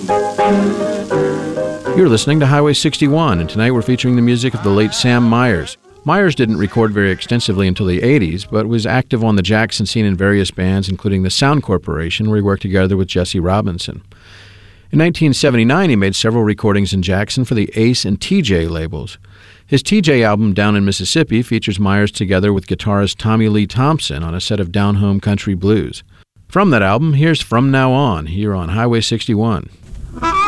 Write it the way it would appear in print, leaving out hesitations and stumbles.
You're listening to Highway 61, and tonight we're featuring the music of the late Sam Myers. Myers didn't record very extensively until the 80s, but was active on the Jackson scene in various bands, including the Sound Corporation, where he worked together with Jesse Robinson. In 1979, he made several recordings in Jackson for the Ace and TJ labels. His TJ album, Down in Mississippi, features Myers together with guitarist Tommy Lee Thompson on a set of down-home country blues. From that album, here's From Now On, here on Highway 61.